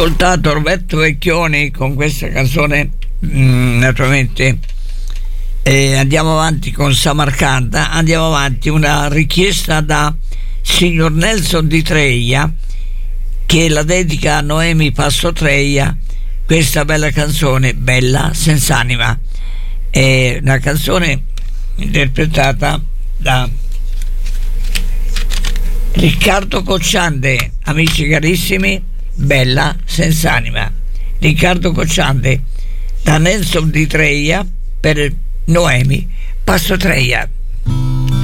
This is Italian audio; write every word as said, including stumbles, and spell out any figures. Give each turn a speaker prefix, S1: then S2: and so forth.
S1: ascoltato Roberto Vecchioni con questa canzone, mh, naturalmente. E andiamo avanti con Samarcanda. Andiamo avanti, una richiesta da signor Nelson di Treia, che la dedica a Noemi Passotreia, questa bella canzone, Bella Senz'anima. È una canzone interpretata da Riccardo Cocciante. Amici carissimi, Bella Senz'anima, Riccardo Cocciante, da Nelson di Treia per Noemi Passotreia.